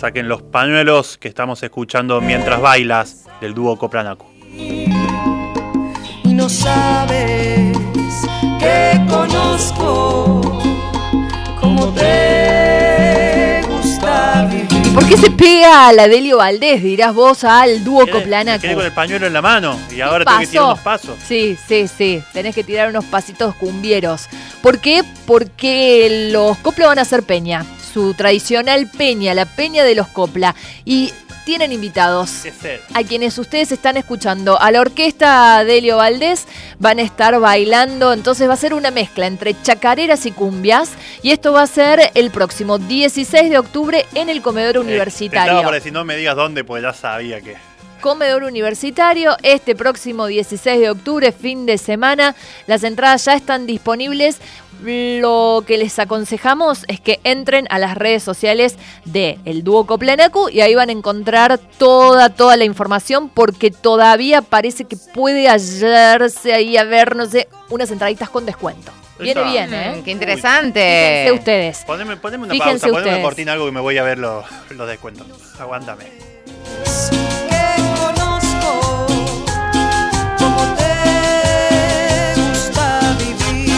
Saquen los pañuelos que estamos escuchando mientras bailas del dúo Coplanacu. Y no sabes que conozco cómo te gusta vivir. ¿Por qué se pega a la Delio Valdés, dirás vos, al dúo Coplanacu? Me quedé con el pañuelo en la mano y ahora pasó? tengo que tirar unos pasos. Sí. Tenés que tirar unos pasitos cumbieros. ¿Por qué? Porque los Copla van a hacer peña. Su tradicional peña, la peña de los Copla. Y tienen invitados a quienes ustedes están escuchando. A la orquesta Delio Valdés van a estar bailando. Entonces va a ser una mezcla entre chacareras y cumbias. Y esto va a ser el próximo 16 de octubre en el Comedor Universitario. Estaba para decir, no me digas dónde, pues ya sabía que... Comedor Universitario, este próximo 16 de octubre, fin de semana. Las entradas ya están disponibles. Lo que les aconsejamos es que entren a las redes sociales de el dúo Coplanacu y ahí van a encontrar toda la información, porque todavía parece que puede hallarse ahí a ver, no sé, unas entraditas con descuento. Viene bien, ¿eh? ¡Qué interesante! Fíjense ustedes. Poneme una Fíjense pausa, poneme ustedes. una cortina, algo que me voy a ver los descuentos. Aguántame. Que conozco cómo te gusta vivir.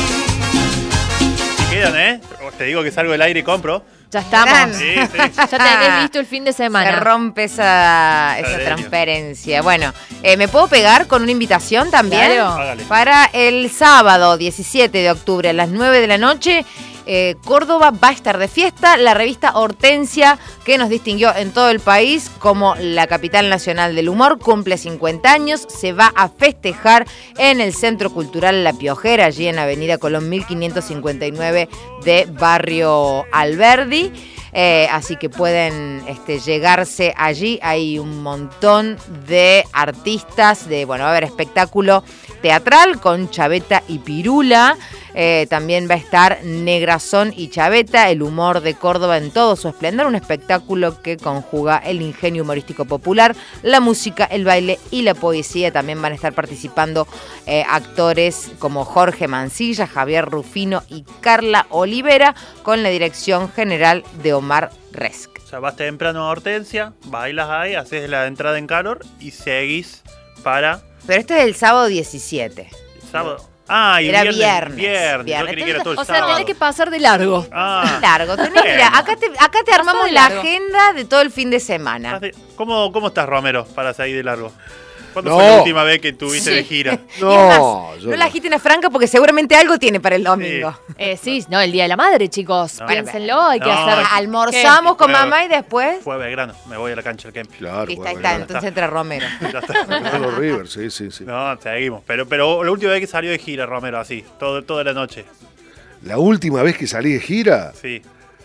Si quedan, te digo que salgo del aire y compro. Ya estamos. Sí. Ya tenés listo el fin de semana. Se rompe esa transparencia. Bueno, ¿me puedo pegar con una invitación también? Claro. Hágale. Para el sábado 17 de octubre a las 9 de la noche, Córdoba va a estar de fiesta. La revista Hortensia, que nos distinguió en todo el país como la capital nacional del humor, cumple 50 años. Se va a festejar en el Centro Cultural La Piojera, allí en Avenida Colón 1559 de Barrio Alberdi. Así que pueden llegarse allí. Hay un montón de artistas, va a haber espectáculo teatral con Chaveta y Pirula. También va a estar Negrazón y Chaveta, el humor de Córdoba en todo su esplendor, un espectáculo que conjuga el ingenio humorístico popular, la música, el baile y la poesía. También van a estar participando actores como Jorge Mancilla, Javier Rufino y Carla Olivera, con la dirección general de Omar Resk. O sea, vas temprano a Hortensia, bailas ahí, haces la entrada en calor y seguís para... Pero este es el sábado 17. El sábado. Ah, y era viernes. viernes. Yo creí que era todo el O sea, sábado. tenés que pasar de largo. Ah. Largo. Mira, acá te armamos de la largo. agenda de todo el fin de semana. ¿Cómo estás, Romero, para salir de largo? ¿Cuándo No. fue la última vez que tuviste de gira? Y es No, más, yo no la agiten a Franca porque seguramente algo tiene para el domingo. Sí, no, el Día de la Madre, chicos. No. Piénsenlo, hay que No, hacer... Almorzamos con Bueno. mamá y después... Fue a Belgrano, me voy a la cancha del Kempis. Claro, Listo, bueno, ahí está, claro. entonces entra Romero. Ya está. Claro, River, sí. No, seguimos. Pero la última vez que salió de gira, Romero, así, toda la noche. La última vez que salí de gira, Sí.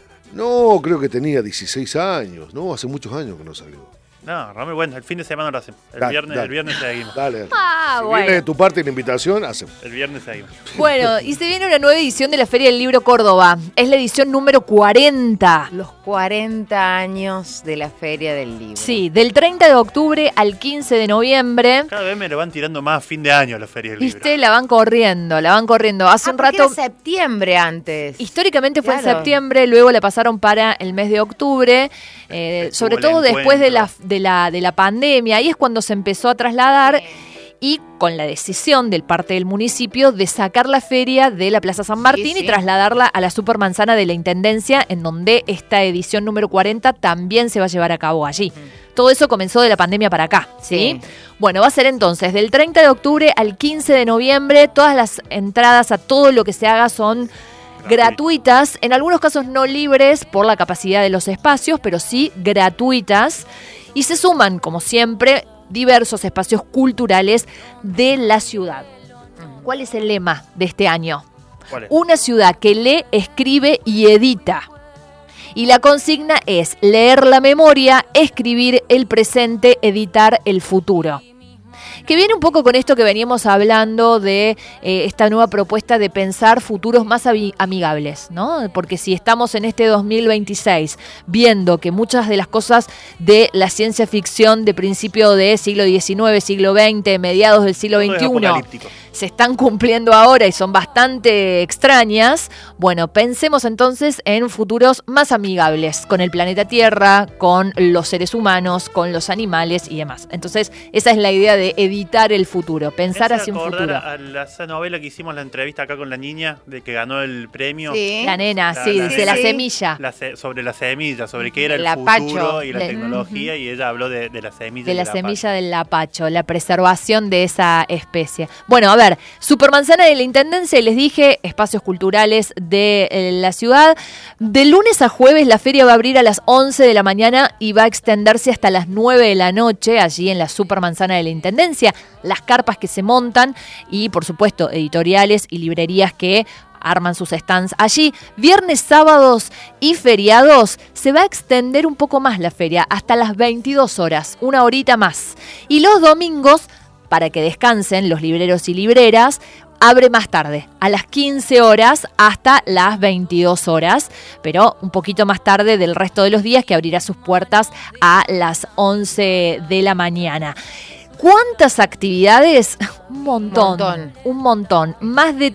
no, creo que tenía 16 años, no, hace muchos años que no salgo. No, Romero, bueno, el fin de semana lo hacemos. El Dale, viernes seguimos. Dale. Ah, Si bueno. viene de tu parte la invitación, hacemos. El viernes seguimos. Bueno, y se viene una nueva edición de la Feria del Libro Córdoba. Es la edición número 40. Los 40 años de la Feria del Libro. Sí, del 30 de octubre al 15 de noviembre. Cada vez me lo van tirando más a fin de año la Feria del Libro. Viste, la van corriendo. Hace un porque rato... era septiembre antes. Históricamente fue en Claro. septiembre, luego la pasaron para el mes de octubre, sobre el todo después de encuentro. la pandemia. Ahí es cuando se empezó a trasladar y con la decisión del parte del municipio de sacar la feria de la Plaza San Martín Sí. y trasladarla a la Supermanzana de la Intendencia, en donde esta edición número 40 también se va a llevar a cabo allí. Todo eso comenzó de la pandemia para acá, ¿sí? Sí. Bueno, va a ser entonces del 30 de octubre al 15 de noviembre. Todas las entradas a todo lo que se haga son gratuitas, en algunos casos no libres por la capacidad de los espacios, pero sí gratuitas. Y se suman, como siempre, diversos espacios culturales de la ciudad. ¿Cuál es el lema de este año? ¿Cuál es? Una ciudad que lee, escribe y edita. Y la consigna es leer la memoria, escribir el presente, editar el futuro. Que viene un poco con esto que veníamos hablando de esta nueva propuesta de pensar futuros más amigables, ¿no? Porque si estamos en este 2026 viendo que muchas de las cosas de la ciencia ficción de principio de siglo XIX, siglo XX, mediados del siglo Todo es XXI, apocalíptico. se están cumpliendo ahora y son bastante extrañas, bueno, pensemos entonces en futuros más amigables con el planeta Tierra, con los seres humanos, con los animales y demás. Entonces, esa es la idea de editar el futuro, pensar hacia un futuro. A esa novela que hicimos la entrevista acá con la niña, de que ganó el premio. Sí. La nena, dice la semilla. Sobre la semilla, sobre qué era el Lapacho. futuro y la tecnología, y ella habló de la semilla. De la semilla del lapacho, la preservación de esa especie. Bueno, a ver, Supermanzana de la Intendencia, les dije, espacios culturales de la ciudad. De lunes a jueves la feria va a abrir a las 11 de la mañana y va a extenderse hasta las 9 de la noche, allí en la Supermanzana de la Intendencia. Las carpas que se montan y, por supuesto, editoriales y librerías que arman sus stands allí. Viernes, sábados y feriados se va a extender un poco más la feria, hasta las 22 horas, una horita más. Y los domingos, para que descansen los libreros y libreras, abre más tarde, a las 15 horas hasta las 22 horas, pero un poquito más tarde del resto de los días, que abrirá sus puertas a las 11 de la mañana. ¿Cuántas actividades? Un montón. Más de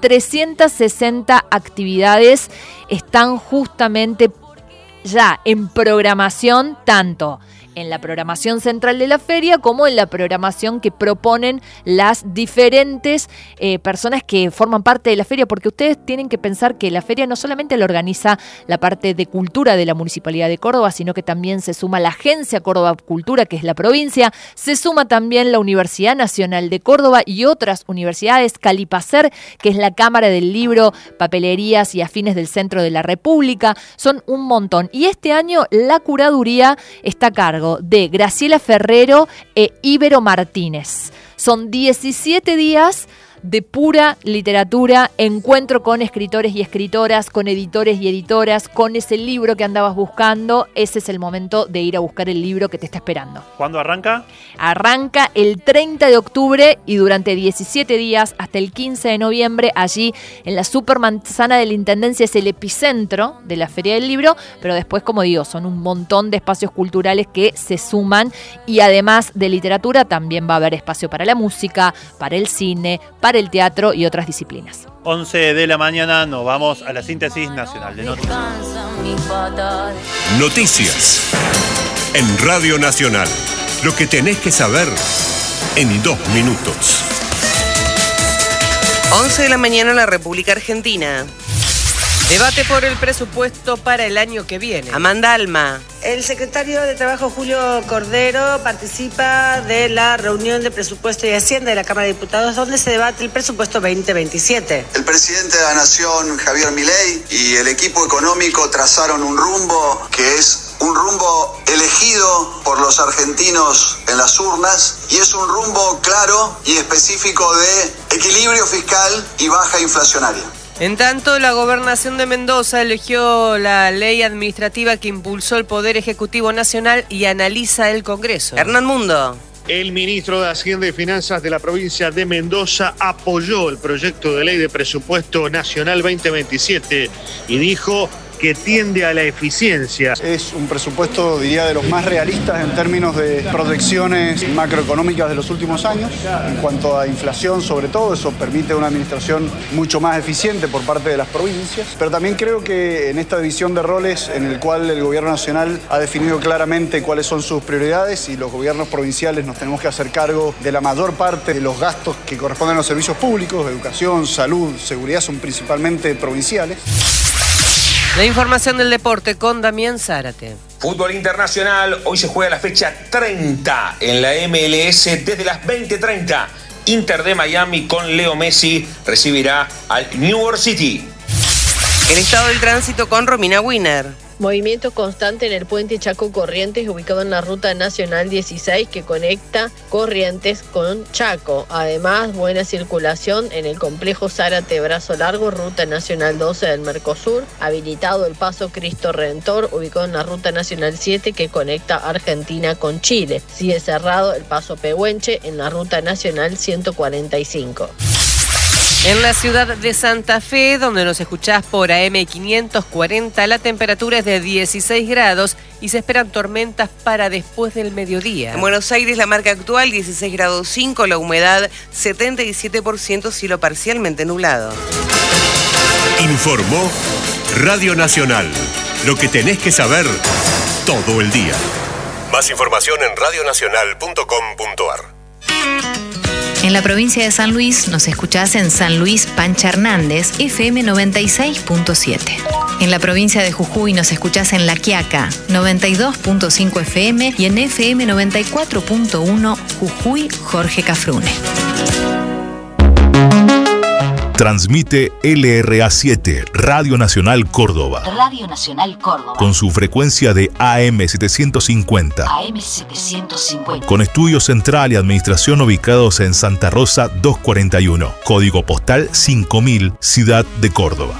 360 actividades están justamente ya en programación, tanto en la programación central de la feria como en la programación que proponen las diferentes personas que forman parte de la feria, porque ustedes tienen que pensar que la feria no solamente la organiza la parte de cultura de la Municipalidad de Córdoba, sino que también se suma la Agencia Córdoba Cultura, que es la provincia, se suma también la Universidad Nacional de Córdoba y otras universidades, Calipacer, que es la Cámara del Libro, Papelerías y Afines del Centro de la República, son un montón. Y este año la curaduría está a cargo de Graciela Ferrero e Ibero Martínez. Son 17 días de pura literatura, encuentro con escritores y escritoras, con editores y editoras, con ese libro que andabas buscando. Ese es el momento de ir a buscar el libro que te está esperando. ¿Cuándo arranca? Arranca el 30 de octubre y durante 17 días hasta el 15 de noviembre, allí en la Supermanzana de la Intendencia. Es el epicentro de la Feria del Libro, pero después, como digo, son un montón de espacios culturales que se suman, y además de literatura también va a haber espacio para la música, para el cine, para el teatro y otras disciplinas. 11 de la mañana nos vamos a la síntesis nacional de noticias. Noticias en Radio Nacional. Lo que tenés que saber en 2 minutos. 11 de la mañana en la República Argentina. Debate por el presupuesto para el año que viene. Amanda Alma. El secretario de Trabajo, Julio Cordero, participa de la reunión de Presupuesto y Hacienda de la Cámara de Diputados, donde se debate el presupuesto 2027. El presidente de la Nación, Javier Milei, y el equipo económico trazaron un rumbo que es un rumbo elegido por los argentinos en las urnas, y es un rumbo claro y específico de equilibrio fiscal y baja inflacionaria. En tanto, la Gobernación de Mendoza eligió la ley administrativa que impulsó el Poder Ejecutivo Nacional y analiza el Congreso. Hernán Mundo. El ministro de Hacienda y Finanzas de la provincia de Mendoza apoyó el proyecto de ley de presupuesto nacional 2027 y dijo que tiende a la eficiencia. Es un presupuesto, diría, de los más realistas en términos de proyecciones macroeconómicas de los últimos años. En cuanto a inflación, sobre todo, eso permite una administración mucho más eficiente por parte de las provincias. Pero también creo que en esta división de roles, en el cual el gobierno nacional ha definido claramente cuáles son sus prioridades, y los gobiernos provinciales nos tenemos que hacer cargo de la mayor parte de los gastos que corresponden a los servicios públicos, educación, salud, seguridad, son principalmente provinciales. La información del deporte con Damián Zárate. Fútbol internacional, hoy se juega la fecha 30 en la MLS desde las 20:30. Inter de Miami con Leo Messi recibirá al New York City. El estado del tránsito con Romina Wiener. Movimiento constante en el puente Chaco Corrientes, ubicado en la ruta nacional 16 que conecta Corrientes con Chaco. Además, buena circulación en el complejo Zárate Brazo Largo, ruta nacional 12 del Mercosur. Habilitado el paso Cristo Redentor, ubicado en la ruta nacional 7 que conecta Argentina con Chile. Sigue cerrado el paso Pehuenche en la ruta nacional 145. En la ciudad de Santa Fe, donde nos escuchás por AM540, la temperatura es de 16 grados y se esperan tormentas para después del mediodía. En Buenos Aires la marca actual 16 grados 5, la humedad 77%, cielo parcialmente nublado. Informó Radio Nacional. Lo que tenés que saber todo el día. Más información en radionacional.com.ar. En la provincia de San Luis nos escuchás en San Luis Pancha Hernández, FM 96.7. En la provincia de Jujuy nos escuchás en La Quiaca, 92.5 FM y en FM 94.1 Jujuy Jorge Cafrune. Transmite LRA7, Radio Nacional Córdoba. Radio Nacional Córdoba. Con su frecuencia de AM750. AM750. Con estudio central y administración ubicados en Santa Rosa 241. Código postal 5000, Ciudad de Córdoba.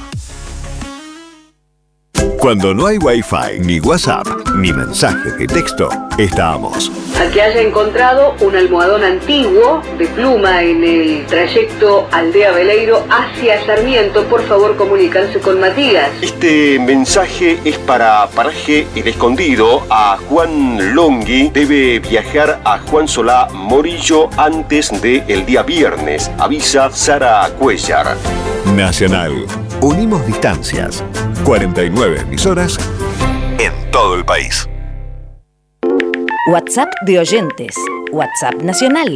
Cuando no hay Wi-Fi, ni WhatsApp, ni mensaje de texto, estamos. A que haya encontrado un almohadón antiguo de pluma en el trayecto Aldea Veleiro hacia Sarmiento, por favor comunicarse con Matías. Este mensaje es para Paraje El Escondido. A Juan Longhi debe viajar a Juan Solá Morillo antes del día viernes. Avisa Sara Cuellar. Nacional. Unimos distancias. 49 emisoras en todo el país. WhatsApp de oyentes. WhatsApp nacional.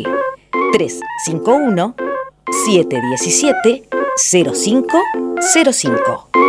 351-717-0505.